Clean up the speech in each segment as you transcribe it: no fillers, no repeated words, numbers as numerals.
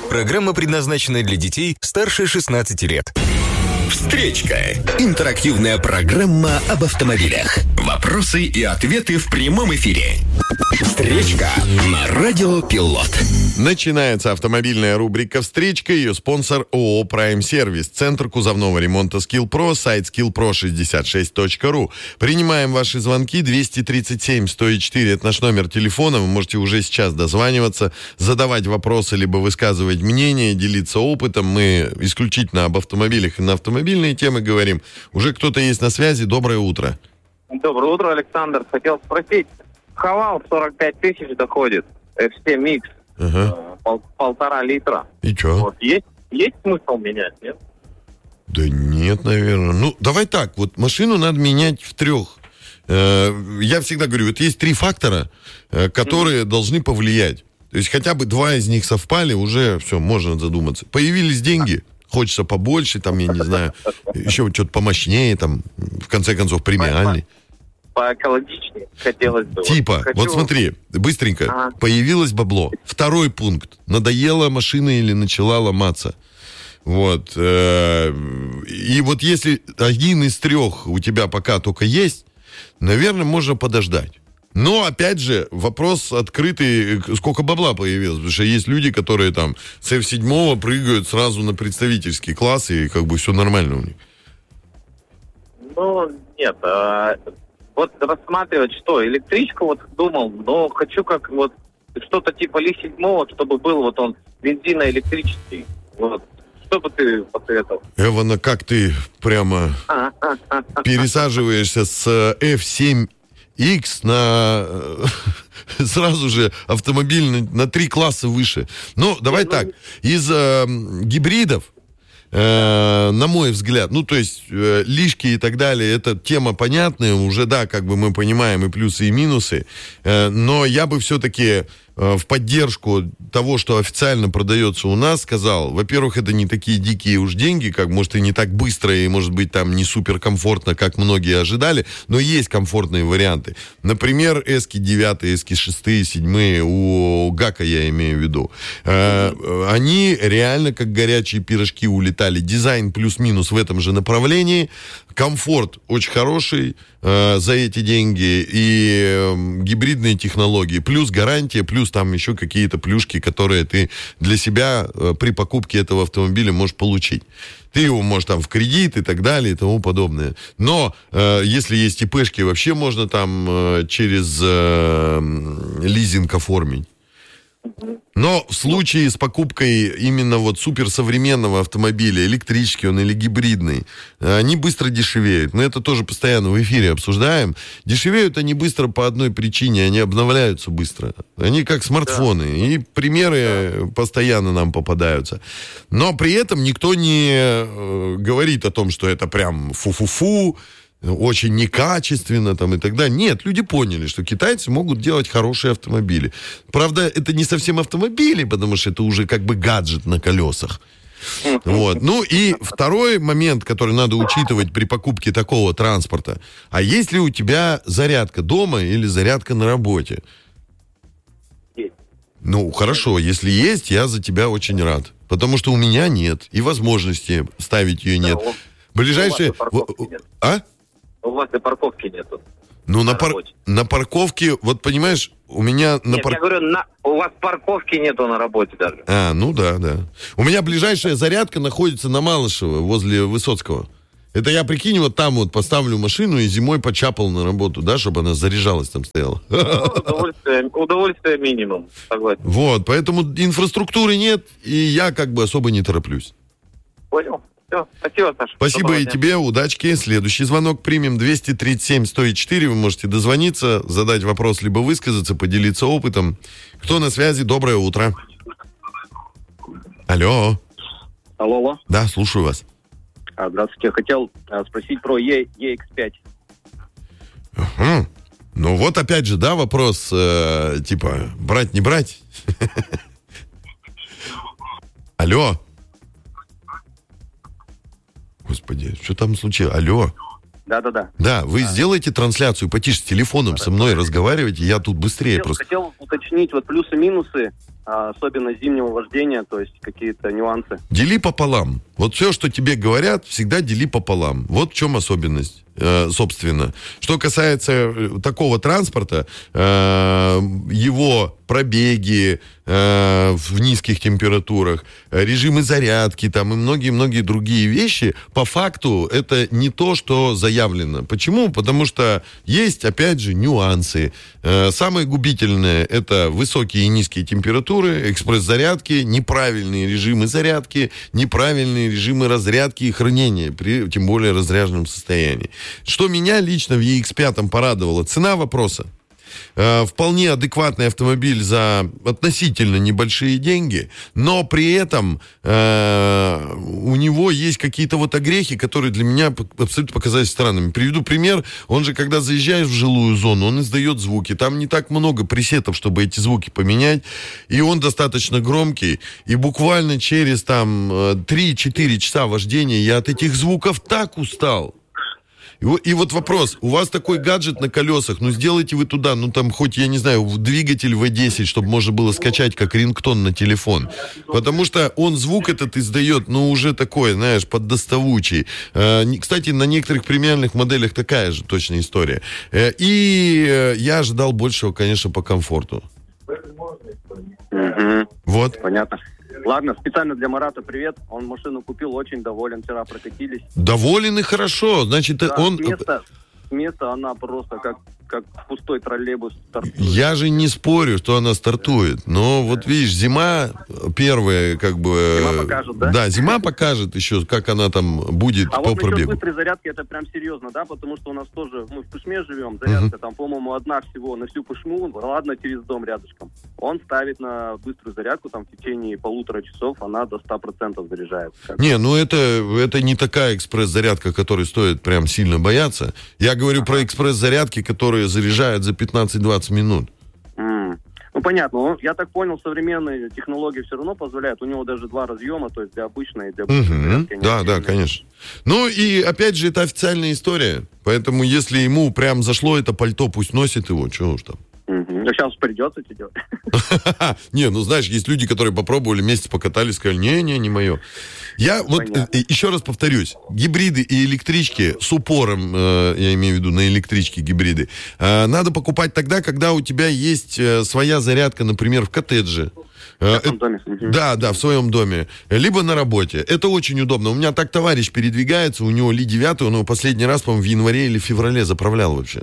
Программа предназначена для детей старше 16 лет. Встречка. Интерактивная программа об автомобилях. Вопросы и ответы в прямом эфире. Встречка на Радио Пилот. Начинается автомобильная рубрика «Встречка». Ее спонсор ООО «Прайм Сервис». Центр кузовного ремонта «Скилл-Про», сайт skillpro66.ru. Принимаем ваши звонки. 237-104. Это наш номер телефона. Вы можете уже сейчас дозваниваться, задавать вопросы, либо высказывать мнение, делиться опытом. Мы исключительно об автомобилях и на автомобильные темы говорим. Уже кто-то есть на связи. Доброе утро. Доброе утро, Александр. Хотел спросить. Хавал 45 тысяч доходит. F7X. Ага. 1,5 литра. И что? Вот. Есть смысл менять, нет? Да нет, наверное. Ну, давай так. Вот машину надо менять в 3. Я всегда говорю, вот есть 3 фактора, которые должны повлиять. То есть хотя бы 2 из них совпали, уже все, можно задуматься. Появились деньги, хочется побольше, там, я не знаю, еще что-то помощнее, там, в конце концов, премиальный. Поэкологичнее хотелось бы. Типа, вот смотри, быстренько, появилось бабло. 2 пункт. Надоела машина или начала ломаться. Вот. И вот если 1 из 3 у тебя пока только есть, наверное, можно подождать. Но, опять же, вопрос открытый, сколько бабла появилось. Потому что есть люди, которые там с F7 прыгают сразу на представительский класс, и как бы все нормально у них. Ну, нет. Вот рассматривать что? Электричку вот думал, но хочу как вот что-то типа Ли-7, чтобы был вот он бензиноэлектрический. Вот. Что бы ты посоветовал? Эвана, как ты прямо пересаживаешься с F7X на сразу же автомобиль на 3 класса выше. Ну, давай так. Из гибридов, на мой взгляд, ну, то есть, лишки и так далее, это тема понятная, уже, да, как бы мы понимаем и плюсы, и минусы, но я бы все-таки в поддержку того, что официально продается у нас, сказал, во-первых, это не такие дикие уж деньги, как, может, и не так быстро, и, может быть, там не супер комфортно, как многие ожидали, но есть комфортные варианты. Например, эски 9, эски 6, 7, у ГАКа я имею в виду. Они реально как горячие пирожки улетали. Дизайн плюс-минус в этом же направлении. Комфорт очень хороший за эти деньги. И гибридные технологии. Плюс гарантия, плюс там еще какие-то плюшки, которые ты для себя при покупке этого автомобиля можешь получить. Ты его можешь там в кредит и так далее и тому подобное. Но если есть ИПшки, вообще можно там через лизинг оформить. Но в случае с покупкой именно вот суперсовременного автомобиля, электрический он или гибридный, они быстро дешевеют. Мы это тоже постоянно в эфире обсуждаем. Дешевеют они быстро по одной причине, они обновляются быстро. Они как смартфоны. Да. И примеры постоянно нам попадаются. Но при этом никто не говорит о том, что это прям фу-фу-фу, очень некачественно там и так далее. Нет, люди поняли, что китайцы могут делать хорошие автомобили. Правда, это не совсем автомобили, потому что это уже как бы гаджет на колесах. Вот. Ну и второй момент, который надо учитывать при покупке такого транспорта. А есть ли у тебя зарядка дома или зарядка на работе? Есть. Ну, хорошо, если есть, я за тебя очень рад. Потому что у меня нет. И возможности ставить ее нет. Ближайшие... А? У вас и парковки нету. Ну, на парковке, вот понимаешь, у меня... Нет, я говорю, у вас парковки нету на работе даже. Ну да. У меня ближайшая зарядка находится на Малышево, возле Высоцкого. Это я, прикинь, вот там вот поставлю машину и зимой почапал на работу, да, чтобы она заряжалась там стояла. Удовольствие минимум, согласен. Вот, поэтому инфраструктуры нет, и я как бы особо не тороплюсь. Понял. Все, спасибо, Саша. Спасибо и тебе, удачки. Следующий звонок примем. 237-104. Вы можете дозвониться, задать вопрос, либо высказаться, поделиться опытом. Кто на связи? Доброе утро. Алло. Алло. Да, слушаю вас. Здравствуйте. Хотел спросить про EX5. Ну вот опять же, да, вопрос, типа, брать, не брать? Алло. Господи, что там случилось? Алло. Да. Да, вы сделайте трансляцию потише с телефоном со мной разговаривайте, я тут быстрее Хотел уточнить вот плюсы-минусы особенно зимнего вождения, то есть какие-то нюансы. Дели пополам. Вот все, что тебе говорят, всегда дели пополам. Вот в чем особенность, собственно. Что касается такого транспорта, его пробеги в низких температурах, режимы зарядки там, и многие-многие другие вещи, по факту это не то, что заявлено. Почему? Потому что есть, опять же, нюансы. Самое губительное – это высокие и низкие температуры, экспресс-зарядки, неправильные режимы зарядки, неправильные режимы разрядки и хранения, при тем более разряженном состоянии. Что меня лично в EX5 порадовало? Цена вопроса. Вполне адекватный автомобиль за относительно небольшие деньги, но при этом у него есть какие-то вот огрехи, которые для меня абсолютно показались странными. Приведу пример. Он же, когда заезжаешь в жилую зону, он издает звуки. Там не так много пресетов, чтобы эти звуки поменять. И он достаточно громкий. И буквально через там 3-4 часа вождения я от этих звуков так устал. И вот вопрос, у вас такой гаджет на колесах, ну сделайте вы туда, ну там хоть, я не знаю, двигатель V10, чтобы можно было скачать как рингтон на телефон. Потому что он звук этот издает, ну уже такой, знаешь, поддоставучий. Кстати, на некоторых премиальных моделях такая же точная история. И я ожидал большего, конечно, по комфорту. Вот. Понятно. Ладно, специально для Марата привет. Он машину купил, очень доволен. Вчера прокатились. Доволен и хорошо. Значит, да, он... С места она просто как пустой троллейбус стартует. Я же не спорю, что она стартует. Но вот видишь, зима первая как бы... Зима покажет, да? Да, зима покажет еще, как она там будет по пробегу. А вот быстрой зарядки это прям серьезно, да? Потому что у нас тоже, мы в Пышме живем, зарядка там, по-моему, одна всего на всю Пышму, ладно, через дом рядышком. Он ставит на быструю зарядку, там в течение 1,5 часов она до 100% заряжается. Не, ну это не такая экспресс-зарядка, которой стоит прям сильно бояться. Я говорю про экспресс-зарядки, которые заряжают за 15-20 минут. Ну, понятно. Я так понял, современные технологии все равно позволяют. У него даже 2 разъема, то есть для обычной и для быстрой зарядки. Да, конечно. Ну, и опять же, это официальная история. Поэтому, если ему прям зашло это пальто, пусть носит его, чего уж там. Ну, сейчас придется тебе делать. Не, ну, знаешь, есть люди, которые попробовали, месяц покатались, сказали, не мое. Я вот еще раз повторюсь, гибриды и электрички с упором, я имею в виду на электрички гибриды, надо покупать тогда, когда у тебя есть своя зарядка, например, в коттедже. В доме. Да, в своем доме. Либо на работе. Это очень удобно. У меня так товарищ передвигается, у него Ли 9, он его последний раз, по-моему, в январе или феврале заправлял вообще.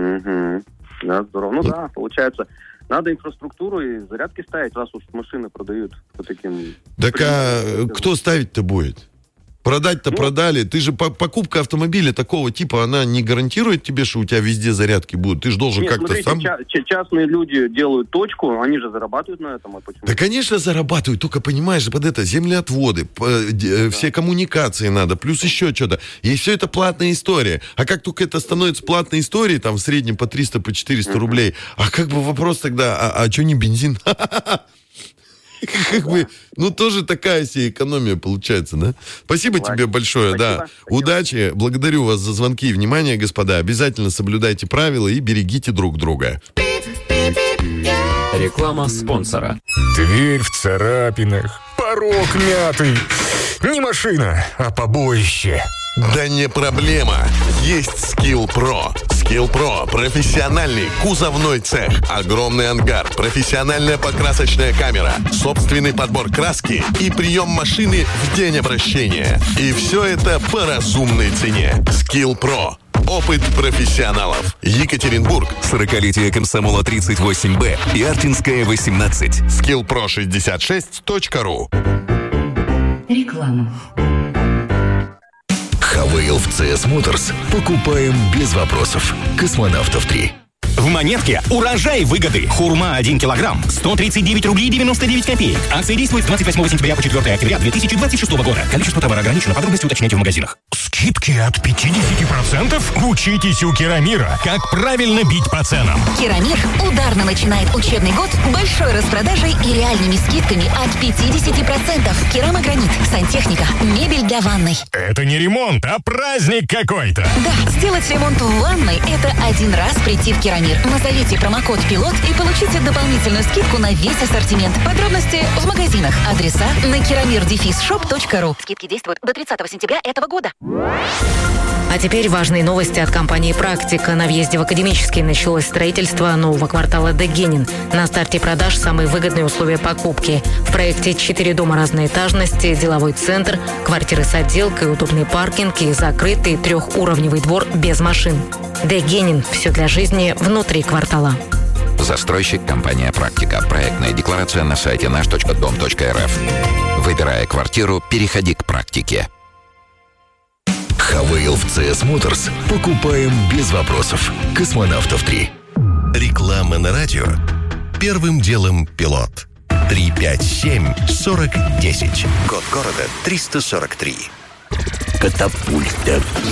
Да, здорово. Ну да, получается, надо инфраструктуру и зарядки ставить, раз уж машины продают по таким... Так кто ставить-то будет? Продать-то продали. Ты же покупка автомобиля такого типа, она не гарантирует тебе, что у тебя везде зарядки будут. Ты же должен как-то сам... Частные люди делают точку, они же зарабатывают на этом. Да, конечно, зарабатывают. Только, понимаешь, под это землеотводы, все коммуникации надо, плюс еще что-то. И все это платная история. А как только это становится платной историей, там в среднем по 300, по 400 рублей, а как бы вопрос тогда, а что не бензин? Как бы, ну, тоже такая себе экономия получается, да? Спасибо тебе большое, да. Удачи, благодарю вас за звонки и внимание, господа. Обязательно соблюдайте правила и берегите друг друга. Реклама спонсора. Дверь в царапинах, порог мятый. Не машина, а побоище. Да не проблема. Есть Skill Pro. Skill Pro – профессиональный кузовной цех, огромный ангар, профессиональная покрасочная камера, собственный подбор краски и прием машины в день обращения. И все это по разумной цене. Skill Pro. Опыт профессионалов. Екатеринбург. 40-летие комсомола 38Б и Артинская 18. skillpro66.ru. Реклама. Хавейл в CS Motors покупаем без вопросов. Космонавтов 3. В Монетке урожай выгоды. Хурма 1 килограмм. 139 рублей 99 копеек. Акция действует с 28 сентября по 4 октября 2026 года. Количество товара ограничено. Подробности уточняйте в магазинах. Скидки от 50%? Учитесь у Керамира. Как правильно бить по ценам. Керамир ударно начинает учебный год большой распродажей и реальными скидками от 50%. Керамогранит, сантехника, мебель для ванной. Это не ремонт, а праздник какой-то. Да, сделать ремонт в ванной – это один раз прийти в Керамир. Назовите промокод «Пилот» и получите дополнительную скидку на весь ассортимент. Подробности в магазинах. Адреса на keramir-shop.ru. Скидки действуют до 30 сентября этого года. А теперь важные новости от компании «Практика». На въезде в Академический началось строительство нового квартала Дегенин. На старте продаж самые выгодные условия покупки. В проекте 4 дома разной этажности, деловой центр, квартиры с отделкой, удобный паркинг и закрытый 3-уровневый двор без машин. Дегенин. Все для жизни внутри квартала. Застройщик компания «Практика». Проектная декларация на сайте наш.дом.рф. Выбирая квартиру, переходи к «Практике». Хавейл в CS Motors покупаем без вопросов. Космонавтов 3. Реклама на радио. Первым делом пилот. 357-40-10. Код города 343. Катапульта.